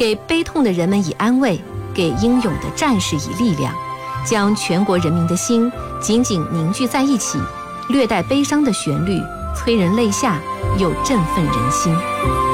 给悲痛的人们以安慰，给英勇的战士以力量，将全国人民的心紧紧凝聚在一起，略带悲伤的旋律，催人泪下，又振奋人心。